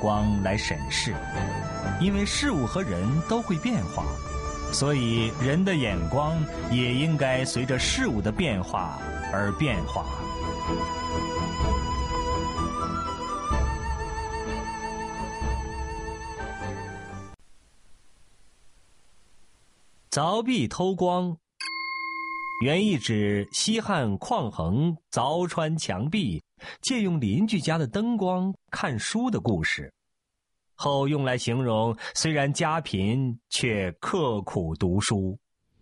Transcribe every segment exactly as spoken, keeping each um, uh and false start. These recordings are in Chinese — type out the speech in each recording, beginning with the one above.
光来审视，因为事物和人都会变化，所以人的眼光也应该随着事物的变化而变化。凿壁偷光，原意指西汉匡衡凿穿墙壁，借用邻居家的灯光看书的故事，后用来形容虽然家贫却刻苦读书。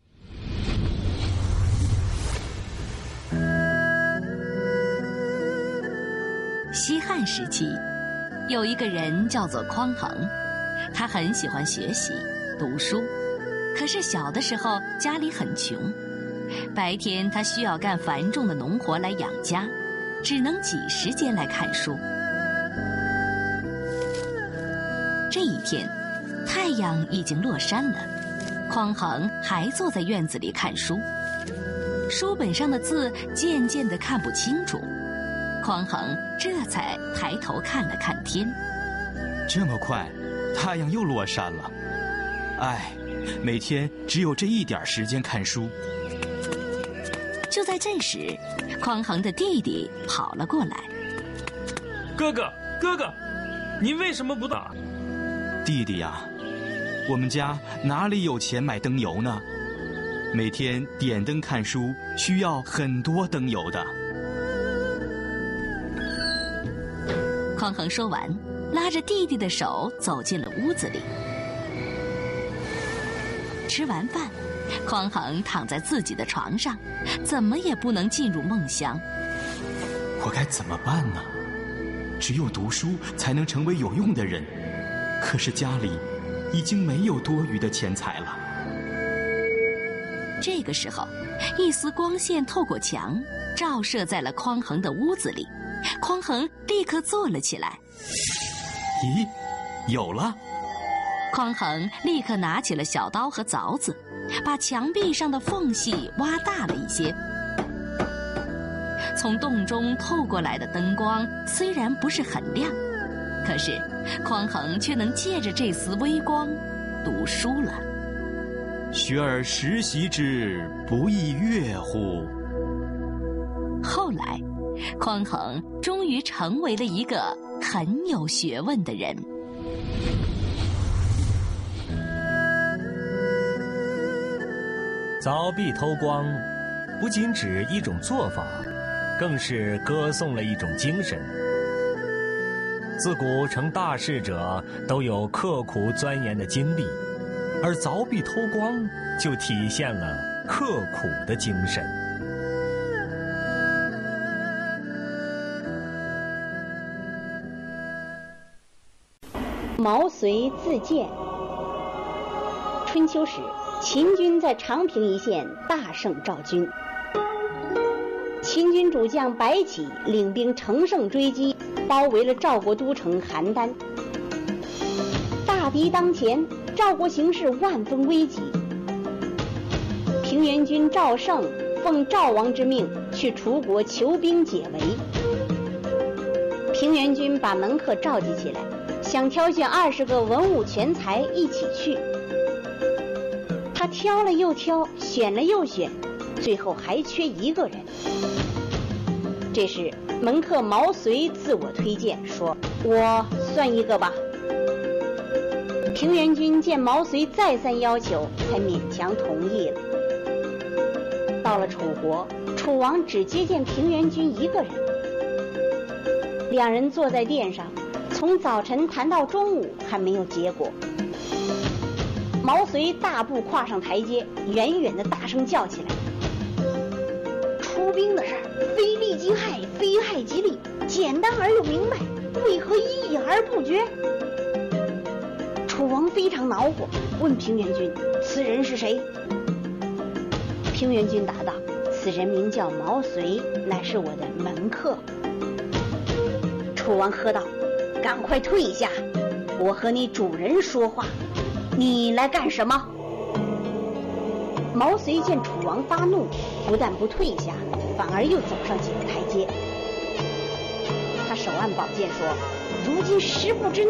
西汉时期，有一个人叫做匡衡，他很喜欢学习读书，可是小的时候家里很穷，白天他需要干繁重的农活来养家，只能挤时间来看书。这一天，太阳已经落山了，匡衡还坐在院子里看书，书本上的字渐渐地看不清楚。匡衡这才抬头看了看天， 这么快，太阳又落山了。唉，每天只有这一点时间看书。 就在这时，匡衡的弟弟跑了过来。 哥哥，哥哥，你为什么不打？ 弟弟呀，我们家哪里有钱买灯油呢？每天点灯看书需要很多灯油的。 匡衡说完，拉着弟弟的手走进了屋子里。吃完饭，匡衡躺在自己的床上，怎么也不能进入梦乡。 我该怎么办呢？只有读书才能成为有用的人，可是家里已经没有多余的钱财了。 这个时候，一丝光线透过墙，照射在了匡衡的屋子里。匡衡立刻坐了起来。 咦，有了！ 匡衡立刻拿起了小刀和凿子，把墙壁上的缝隙挖大了一些。从洞中透过来的灯光虽然不是很亮，可是匡衡却能借着这丝微光读书了。 学而时习之，不亦说乎？ 后来，匡衡终于成为了一个很有学问的人。 凿壁偷光，不仅指一种做法，更是歌颂了一种精神。自古成大事者都有刻苦钻研的经历，而凿壁偷光就体现了刻苦的精神。 毛遂自荐。春秋时，秦军在长平一线大胜赵军，秦军主将白起领兵乘胜追击，包围了赵国都城邯郸。大敌当前，赵国形势万分危急。平原君赵胜奉赵王之命去楚国求兵解围。平原君把门客召集起来，想挑选二十个文武全才一起去。他挑了又挑，选了又选，最后还缺一个人。这时门客毛遂自我推荐说：“我算一个吧。”平原君见毛遂再三要求，才勉强同意了。到了楚国，楚王只接见平原君一个人。两人坐在殿上，从早晨谈到中午，还没有结果。毛遂大步跨上台阶，远远地大声叫起来：“出兵的事儿，非利即害，非害即利，简单而又明白，为何议而不决？”楚王非常恼火，问平原君：“此人是谁？”平原君答道：“此人名叫毛遂，乃是我的门客。”楚王喝道：“赶快退下，我和你主人说话，你来干什么？”毛遂见楚王发怒，不但不退下，反而又走上几个台阶。他手按宝剑说：“如今时不知